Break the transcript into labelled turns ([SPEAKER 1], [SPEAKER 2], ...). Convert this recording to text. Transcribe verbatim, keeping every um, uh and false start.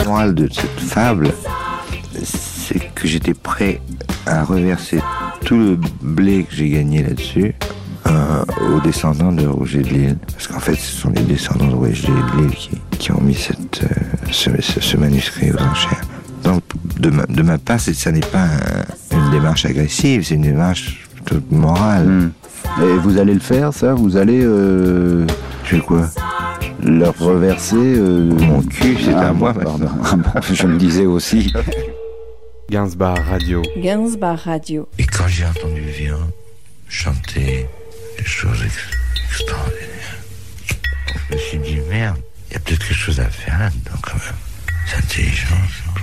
[SPEAKER 1] morale de cette fable, c'est que j'étais prêt à reverser tout le blé que j'ai gagné là-dessus euh, aux descendants de Roger de Lisle. Parce qu'en fait, ce sont les descendants de Roger de Lisle qui, qui ont mis cette, euh, ce, ce, ce manuscrit aux enchères. Donc, de ma, de ma part, c'est, ça n'est pas un, une démarche agressive, c'est une démarche plutôt morale.
[SPEAKER 2] Mmh. Et vous allez le faire, ça? Vous allez... Euh...
[SPEAKER 1] Je fais quoi?
[SPEAKER 2] Leur reverser... Euh...
[SPEAKER 1] Mon cul, c'est
[SPEAKER 2] ah,
[SPEAKER 1] à moi,
[SPEAKER 2] pardon. Je me disais aussi...
[SPEAKER 3] Gainsbar Radio.
[SPEAKER 4] Gainsbar Radio.
[SPEAKER 1] Et quand j'ai entendu Vian chanter des choses ex- extraordinaires, je me suis dit, merde, il y a peut-être quelque chose à faire là-dedans quand même. C'est intelligent.